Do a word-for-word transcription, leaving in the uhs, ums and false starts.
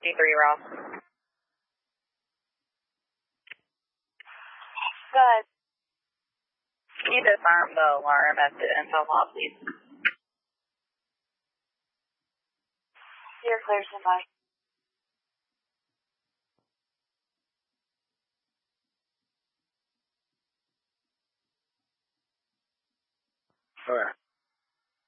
D three, Ross. Go ahead. Can you disarm the alarm at the info hall, please? You're clear, Senpai. Okay.